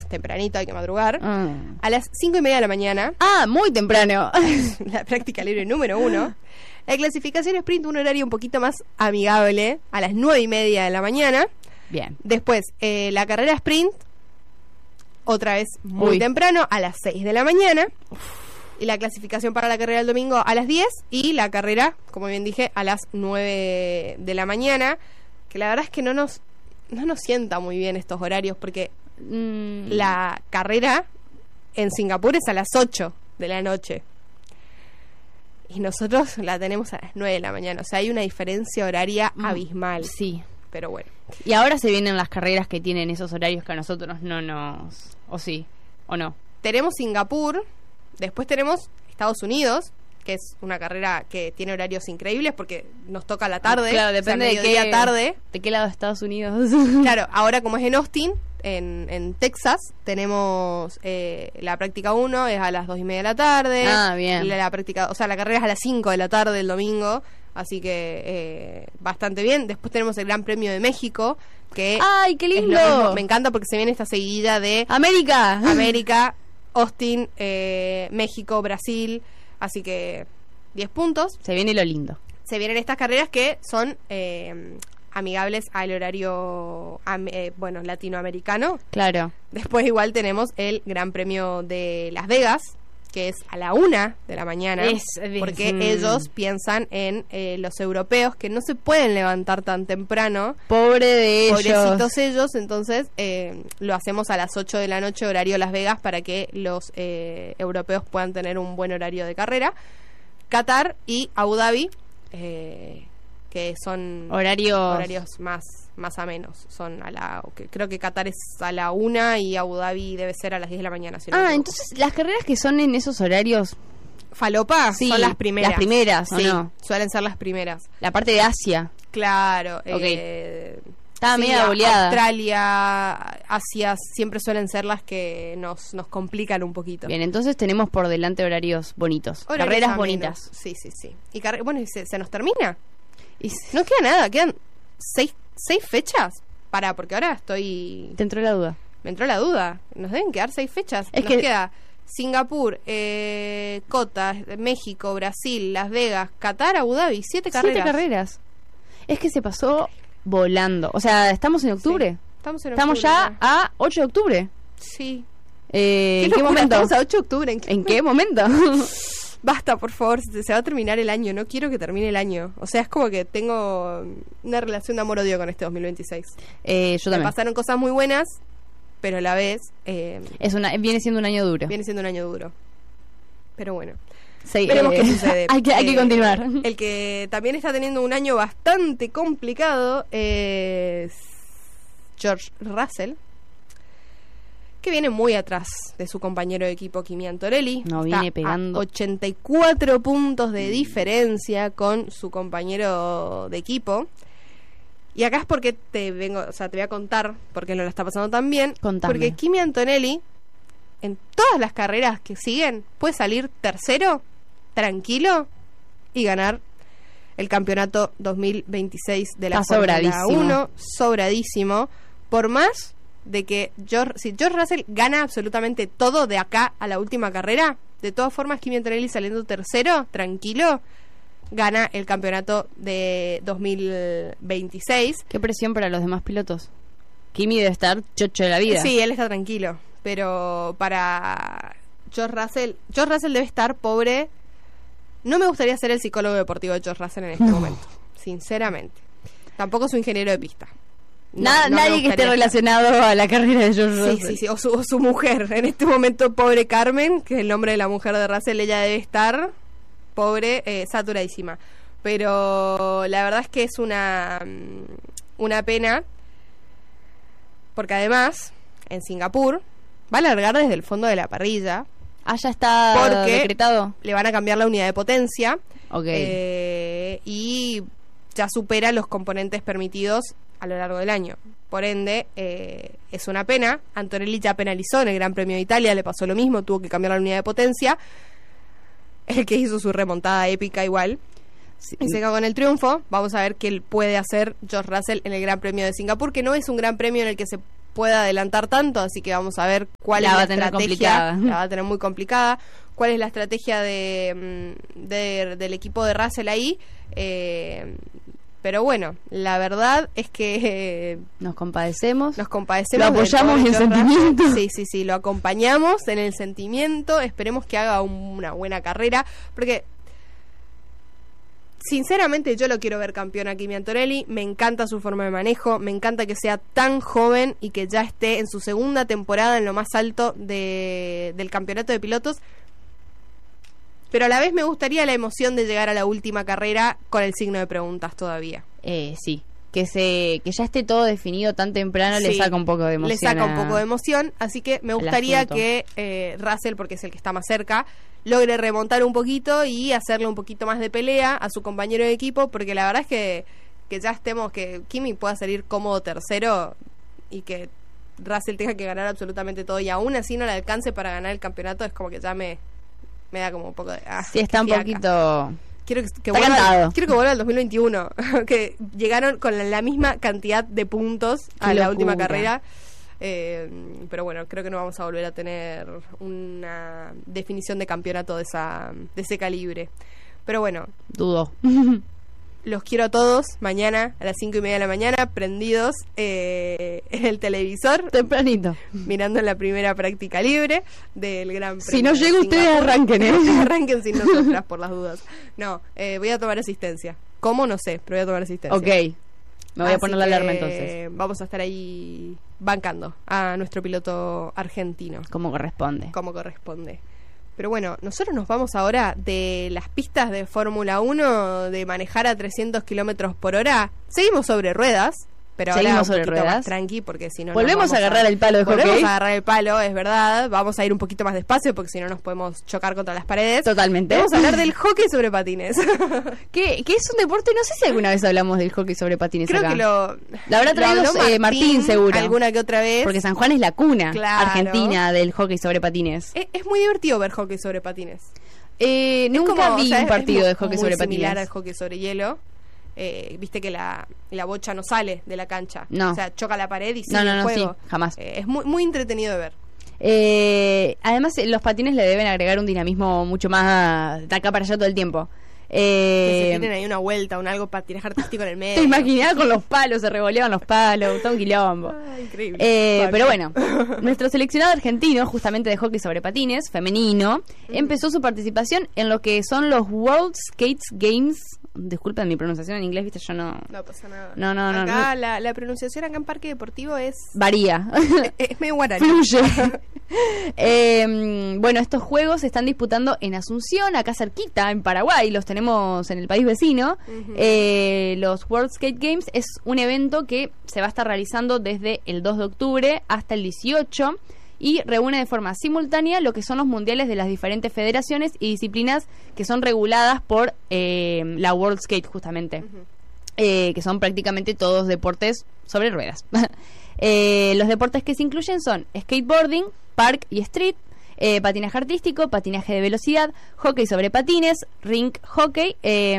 tempranito, hay que madrugar. A las 5:30 de la mañana. Muy temprano. La práctica libre número 1. La clasificación sprint, un horario un poquito más amigable, a las 9:30 de la mañana. Bien. Después, la carrera sprint, otra vez muy temprano, a las 6 de la mañana. Y la clasificación para la carrera del domingo a las 10. Y la carrera, como bien dije, a las 9 de la mañana. Que la verdad es que no nos sienta muy bien estos horarios, porque la carrera en Singapur es a las 8 de la noche. Y nosotros la tenemos a las 9 de la mañana. O sea, hay una diferencia horaria abismal. Sí. Pero bueno. Y ahora se vienen las carreras que tienen esos horarios que a nosotros no nos... ¿O sí? ¿O no? Tenemos Singapur, después tenemos Estados Unidos, que es una carrera que tiene horarios increíbles porque nos toca a la tarde. Claro, depende de qué tarde. ¿De qué lado de Estados Unidos? Claro, ahora como es en Austin, en Texas, tenemos la práctica 1 es a las 2:30 de la tarde. Bien. La práctica, o sea, la carrera es a las 5 de la tarde el domingo. Así que bastante bien. Después tenemos el Gran Premio de México, que ¡ay, qué lindo! es lo mismo. Me encanta porque se viene esta seguidilla de América, Austin, México, Brasil. Así que 10 puntos. Se viene lo lindo. Se vienen estas carreras que son amigables al horario latinoamericano. Claro. Después igual tenemos el Gran Premio de Las Vegas, que es a la 1 de la mañana, porque ellos piensan en los europeos que no se pueden levantar tan temprano. Pobrecitos ellos, entonces lo hacemos a las 8 de la noche, horario Las Vegas, para que los europeos puedan tener un buen horario de carrera. Qatar y Abu Dhabi, que son horarios más a menos. Son creo que Qatar es a la 1 y Abu Dhabi debe ser a las 10 de la mañana. Si no entonces las carreras que son en esos horarios falopa son las primeras. Las primeras, sí, no? Suelen ser las primeras. La parte de Asia. Claro. Estaba media boleada. Australia, Asia, siempre suelen ser las que nos complican un poquito. Bien, entonces tenemos por delante horarios bonitos. Carreras bonitas. Sí. Y bueno, se nos termina. No queda nada, quedan 6 fechas. Porque ahora estoy... ¿Te entró la duda? Me entró la duda. Nos deben quedar 6 fechas. Nos queda Singapur, Cota, México, Brasil, Las Vegas, Qatar, Abu Dhabi. 7 carreras. 7 carreras. Es que se pasó volando. O sea, ¿estamos en octubre? Sí, estamos en octubre. Estamos ya a 8 de octubre. Sí. ¿En qué momento? Estamos a 8 de octubre. ¿En qué momento? Basta, por favor, se va a terminar el año. No quiero que termine el año. O sea, es como que tengo una relación de amor-odio con este 2026. Yo también. Me pasaron cosas muy buenas, pero a la vez... viene siendo un año duro. Viene siendo un año duro. Pero bueno. Sí, veremos qué sucede. Hay que continuar. El que también está teniendo un año bastante complicado es George Russell, que viene muy atrás de su compañero de equipo Kimi Antonelli. Viene pegando 84 puntos de diferencia con su compañero de equipo. Y acá es porque te voy a contar por qué no la está pasando tan bien. Contame. Porque Kimi Antonelli, en todas las carreras que siguen, puede salir tercero, tranquilo, y ganar el campeonato 2026 de la Fórmula 1. Sobradísimo. Por más de que si George Russell gana absolutamente todo de acá a la última carrera, de todas formas Kimi Antonelli saliendo tercero, tranquilo, gana el campeonato de 2026. Qué presión para los demás pilotos. Kimi debe estar chocho de la vida. Sí, él está tranquilo, pero para George Russell debe estar pobre. No me gustaría ser el psicólogo deportivo de George Russell en este momento, sinceramente. Tampoco su ingeniero de pista. Nadie que esté relacionado a la carrera de George Russell. Sí, o su mujer. En este momento, pobre Carmen, que es el nombre de la mujer de Russell, ella debe estar pobre, saturadísima. Pero la verdad es que es una pena, porque además, en Singapur, va a largar desde el fondo de la parrilla. Ya está decretado. Le van a cambiar la unidad de potencia. Okay. Y ya supera los componentes permitidos a lo largo del año. Por ende, es una pena. Antonelli ya penalizó en el Gran Premio de Italia, le pasó lo mismo, tuvo que cambiar la unidad de potencia. El que hizo su remontada épica igual. Sí. Y se quedó con el triunfo. Vamos a ver qué puede hacer George Russell en el Gran Premio de Singapur, que no es un gran premio en el que se pueda adelantar tanto, así que vamos a ver cuál es la estrategia. La va a tener muy complicada. ¿Cuál es la estrategia del equipo de Russell ahí? Pero bueno, la verdad es que nos compadecemos. Lo apoyamos en sentimiento. Sí, lo acompañamos en el sentimiento. Esperemos que haga una buena carrera, porque sinceramente yo lo quiero ver campeón a Kimi Antonelli. Me encanta su forma de manejo, me encanta que sea tan joven y que ya esté en su segunda temporada en lo más alto del campeonato de pilotos. Pero a la vez me gustaría la emoción de llegar a la última carrera con el signo de preguntas todavía. Sí, que ya esté todo definido tan temprano, le saca un poco de emoción. Le saca un poco de emoción, así que me gustaría que Russell, porque es el que está más cerca, logre remontar un poquito y hacerle un poquito más de pelea a su compañero de equipo, porque la verdad es que ya estemos, que Kimi pueda salir cómodo tercero y que Russell tenga que ganar absolutamente todo y aún así no le alcance para ganar el campeonato, es como que ya me da como un poco de... sí, está un poquito... Quiero que vuelva al 2021, que llegaron con la misma cantidad de puntos a la última carrera. Pero bueno, creo que no vamos a volver a tener una definición de campeonato de ese calibre. Pero bueno, dudo. Los quiero a todos mañana a las 5:30 de la mañana, prendidos en el televisor. Tempranito. Mirando la primera práctica libre del Gran Premio. Si no llega, ustedes arranquen, Arranquen sin nosotras, por las dudas. No, voy a tomar asistencia. ¿Cómo? No sé, pero voy a tomar asistencia. Ok. Me voy a poner la alarma entonces. Vamos a estar ahí bancando a nuestro piloto argentino. Como corresponde. Pero bueno, nosotros nos vamos ahora de las pistas de Fórmula 1, de manejar a 300 kilómetros por hora. Seguimos sobre ruedas, pero ahora un poquito más tranqui, porque si no... Volvemos a agarrar el palo de hockey. Volvemos a agarrar el palo, es verdad. Vamos a ir un poquito más despacio, porque si no nos podemos chocar contra las paredes. Totalmente. Vamos a hablar del hockey sobre patines. que es un deporte, no sé si alguna vez hablamos del hockey sobre patines. Creo acá. Que la habrá traído Martín, seguro. Alguna que otra vez. Porque San Juan es la cuna argentina del hockey sobre patines. Es muy divertido ver hockey sobre patines. Nunca vi un partido de hockey sobre patines. Es similar al hockey sobre hielo. Viste que la bocha no sale de la cancha. No. O sea, choca la pared y sigue el juego. Sí, jamás. Es muy, muy entretenido de ver. Además, los patines le deben agregar un dinamismo mucho más de acá para allá todo el tiempo. Que se tienen ahí una vuelta, algo patinaje artístico en el medio. Te imaginás con los palos, se revoleaban los palos, todo un quilombo. Increíble. Pero bueno, nuestro seleccionado argentino, justamente de hockey sobre patines, femenino, empezó su participación en lo que son los World Skate Games. Disculpen mi pronunciación en inglés, viste, yo no... No pasa nada. No. Acá la pronunciación acá en Parque Deportivo es... Varía. Es medio guaraní. Fluye. Bueno, estos juegos se están disputando en Asunción, acá cerquita, en Paraguay, los tenemos en el país vecino. Los World Skate Games es un evento que se va a estar realizando desde el 2 de octubre hasta el 18 y reúne de forma simultánea lo que son los mundiales de las diferentes federaciones y disciplinas que son reguladas por la World Skate, justamente, que son prácticamente todos deportes sobre ruedas. Los deportes que se incluyen son skateboarding, park y street, patinaje artístico, patinaje de velocidad, hockey sobre patines, rink hockey,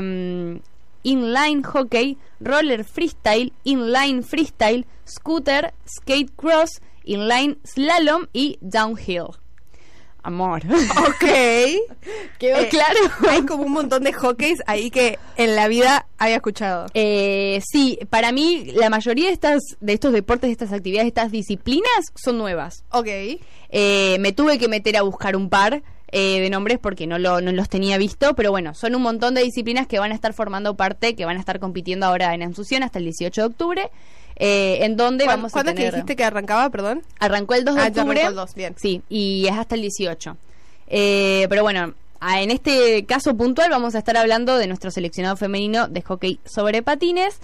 inline hockey, roller freestyle, inline freestyle, scooter, skate cross, inline slalom y downhill. Amor. Ok. ¿Quedó claro? Hay como un montón de hockeys ahí que en la vida había escuchado. Sí, para mí la mayoría de estos deportes, de estas actividades, de estas disciplinas son nuevas. Ok. Me tuve que meter a buscar un par de nombres porque no los tenía visto, pero bueno, son un montón de disciplinas que van a estar formando parte, que van a estar compitiendo ahora en Asunción hasta el 18 de octubre. En donde vamos a tener... ¿Cuándo que dijiste que arrancaba, perdón? Arrancó el 2 de octubre. Arrancó el 2, bien. Sí, y es hasta el 18. Pero bueno, en este caso puntual vamos a estar hablando de nuestro seleccionado femenino de hockey sobre patines,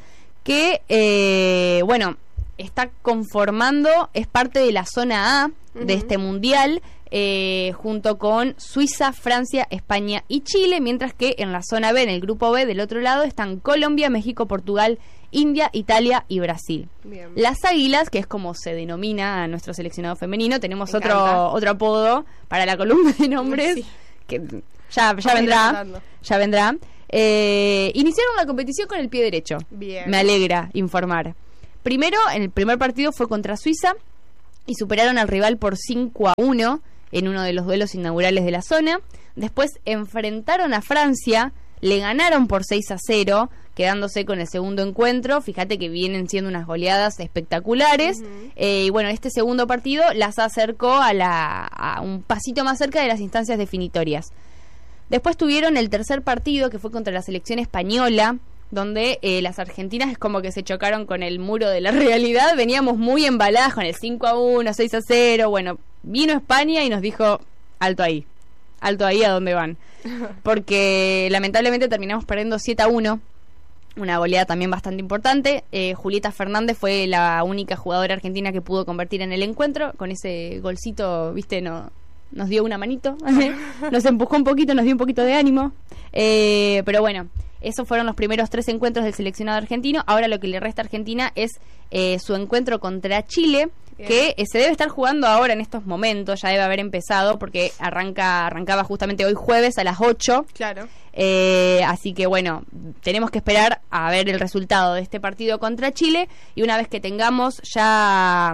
que, bueno, está conformando, es parte de la zona A de este mundial, junto con Suiza, Francia, España y Chile, mientras que en la zona B, en el grupo B, del otro lado, están Colombia, México, Portugal, India, Italia y Brasil. Bien. Las Águilas, que es como se denomina a nuestro seleccionado femenino, tenemos otro apodo para la columna de nombres, que ya vendrá. Iniciaron la competición con el pie derecho. Bien. Me alegra informar. Primero, en el primer partido fue contra Suiza, y superaron al rival por 5-1 en uno de los duelos inaugurales de la zona. Después enfrentaron a Francia, le ganaron por 6-0, quedándose con el segundo encuentro. Fíjate que vienen siendo unas goleadas espectaculares. Y bueno, este segundo partido las acercó a un pasito más cerca de las instancias definitorias. Después tuvieron el tercer partido, que fue contra la selección española, donde las argentinas es como que se chocaron con el muro de la realidad. Veníamos muy embaladas con el 5-1, 6-0. Bueno, vino España y nos dijo, alto ahí a dónde van. Porque lamentablemente terminamos perdiendo 7-1. Una goleada también bastante importante. Julieta Fernández fue la única jugadora argentina que pudo convertir en el encuentro. Con ese golcito, viste, nos dio una manito. Nos empujó un poquito, nos dio un poquito de ánimo. Pero bueno, esos fueron los primeros 3 encuentros del seleccionado argentino. Ahora lo que le resta a Argentina es su encuentro contra Chile, que se debe estar jugando ahora en estos momentos. Ya debe haber empezado porque arrancaba justamente hoy jueves a las 8. Claro. Así que bueno, tenemos que esperar a ver el resultado de este partido contra Chile, y una vez que tengamos ya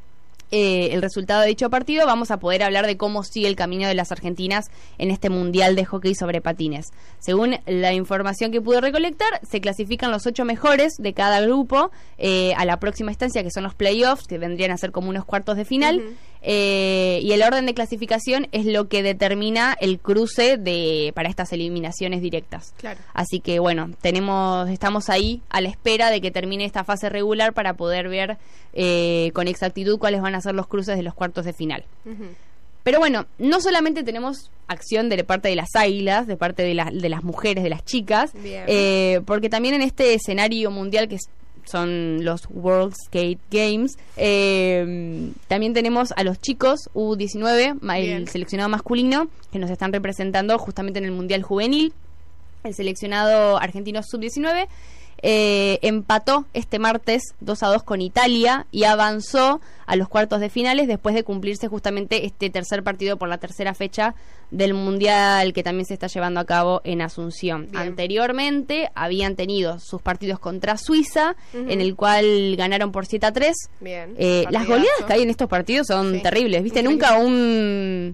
el resultado de dicho partido, vamos a poder hablar de cómo sigue el camino de las argentinas en este mundial de hockey sobre patines. Según la información que pude recolectar, se clasifican los 8 mejores de cada grupo a la próxima instancia, que son los playoffs, que vendrían a ser como unos cuartos de final. Y el orden de clasificación es lo que determina el cruce para estas eliminaciones directas. Claro. Así que bueno, estamos ahí a la espera de que termine esta fase regular para poder ver con exactitud cuáles van a ser los cruces de los cuartos de final. Pero bueno, no solamente tenemos acción de parte de las águilas, de parte de las mujeres, de las chicas, porque también en este escenario mundial que son los World Skate Games, también tenemos a los chicos U19, el seleccionado masculino, que nos están representando justamente en el Mundial Juvenil. El seleccionado argentino Sub-19 empató este martes 2-2 con Italia y avanzó a los cuartos de finales después de cumplirse justamente este tercer partido por la tercera fecha del Mundial que también se está llevando a cabo en Asunción. Anteriormente habían tenido sus partidos contra Suiza, en el cual ganaron por 7-3. Las goleadas que hay en estos partidos son terribles, ¿viste? Nunca un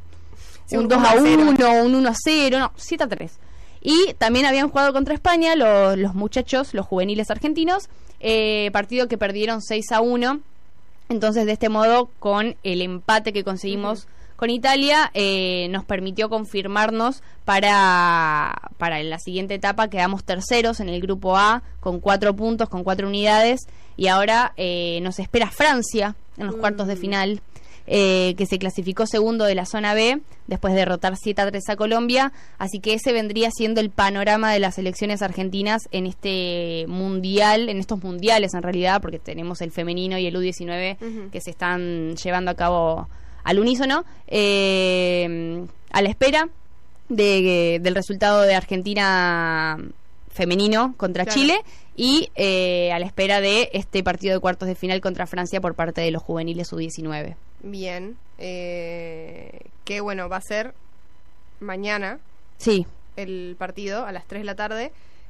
2-1, un 1-0, no, 7-3. Y también habían jugado contra España los muchachos, los juveniles argentinos, partido que perdieron 6-1. Entonces, de este modo, con el empate que conseguimos con Italia, nos permitió confirmarnos para la siguiente etapa. Quedamos terceros en el grupo A con 4 puntos, con 4 unidades. Y ahora nos espera Francia en los cuartos de final, que se clasificó segundo de la zona B después de derrotar 7-3 a Colombia. Así que ese vendría siendo el panorama de las selecciones argentinas en este mundial, en estos mundiales en realidad, porque tenemos el femenino y el U19 que se están llevando a cabo al unísono, a la espera del resultado de Argentina femenino contra Chile, y a la espera de este partido de cuartos de final contra Francia por parte de los juveniles U19. Bien, que bueno, va a ser mañana el partido a las 3 de la tarde,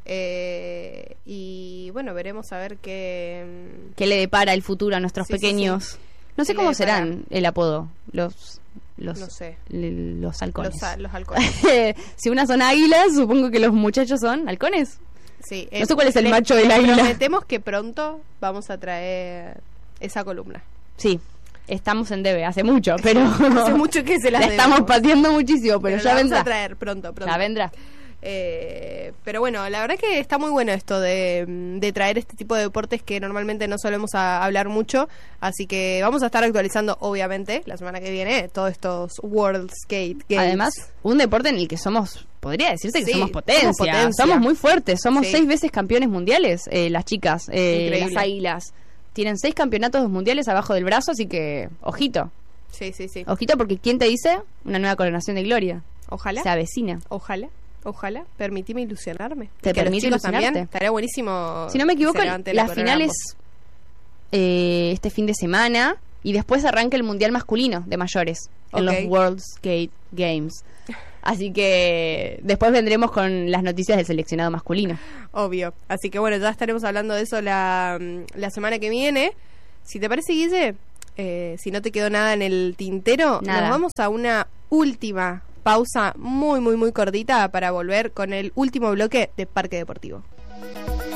y bueno, veremos a ver qué le depara el futuro a nuestros pequeños. No sé cómo serán el apodo, no sé. Los halcones. Los halcones. Si unas son águilas, supongo que los muchachos son halcones. Sí, no sé cuál es el macho del águila. Prometemos que pronto vamos a traer esa columna. Sí, estamos en debe, hace mucho, pero hace mucho que se la estamos pateando muchísimo, pero ya vendrá. Vamos a traer pronto. Ya vendrá. Pero bueno, la verdad que está muy bueno esto de traer este tipo de deportes que normalmente no solemos hablar mucho, así que vamos a estar actualizando obviamente la semana que viene todos estos World Skate Games. Además, un deporte en el que podría decirse que somos potencia, somos muy fuertes, somos 6 veces campeones mundiales, las chicas, las águilas tienen 6 campeonatos mundiales abajo del brazo, así que ojito. Sí. Ojito, porque ¿quién te dice? Una nueva coronación de gloria. Ojalá. Se avecina. Ojalá, permitime ilusionarme. Te permite ilusionarte. También, estaría buenísimo. Si no me equivoco, la final es este fin de semana, y después arranca el Mundial masculino de mayores en los World Skate Games. Así que después vendremos con las noticias del seleccionado masculino. Obvio. Así que bueno, ya estaremos hablando de eso la semana que viene. Si te parece, Guille, si no te quedó nada en el tintero, nada. Nos vamos a una última pausa muy, muy, muy cortita para volver con el último bloque de Parque Deportivo.